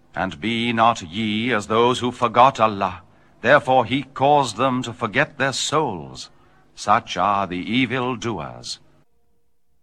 And be not ye as those who forgot Allah, therefore he caused them to forget their souls. Such are the evil doers.